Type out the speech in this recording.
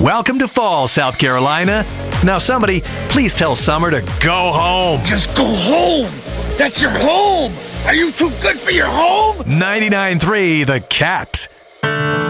Welcome to fall, South Carolina. Now somebody, please tell Summer to go home. Just go home. That's your home. Are you too good for your home? 99.3 The Cat.